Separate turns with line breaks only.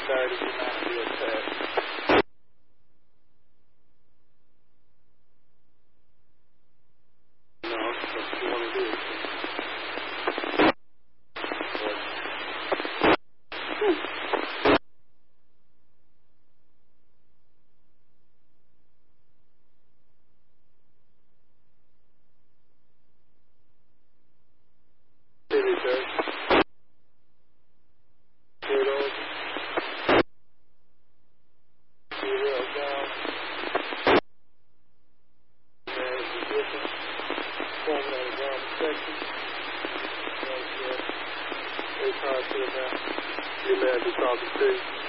30, you're not going to be attacked. No, that's what you want to do. You're mad to talk to you.